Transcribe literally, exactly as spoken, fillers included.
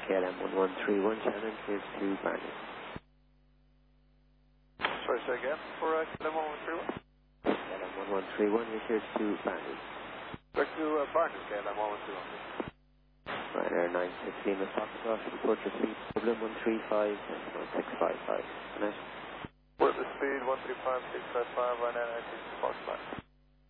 K L M one one three one, Shannon, clears to Barney. Sorry, say again, for uh, K L M one one three one? K L M one one three one, you're cleared to Barney. Back to uh, Barney, K L M one one three one. Ryanair nine sixteen, Miss Foxtrot, report your speed, Dublin one three five, one six five five. Good night. Report the speed, one three five six five five, Ryanair nine sixteen, Foxtrot.